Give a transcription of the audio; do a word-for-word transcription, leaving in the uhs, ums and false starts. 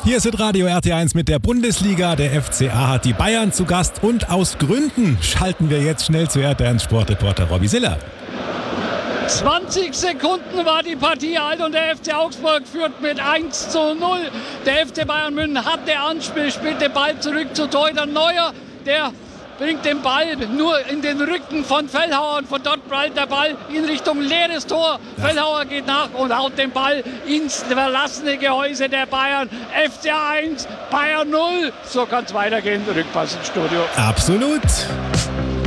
Hier ist Radio R T eins mit der Bundesliga. Der F C A hat die Bayern zu Gast und aus Gründen schalten wir jetzt schnell zu R T eins Sportreporter Robby Siller. zwanzig Sekunden war die Partie alt und der F C Augsburg führt mit eins zu null. Der F C Bayern München hat den Anspiel, spielt den Ball zurück zu Torhüter Neuer. Der bringt den Ball nur in den Rücken von Fellhauer und von dort prallt der Ball in Richtung leeres Tor. Ja. Fellhauer geht nach und haut den Ball ins verlassene Gehäuse der Bayern. F C eins, Bayern null. So kann es weitergehen. Rückpass ins Studio. Absolut.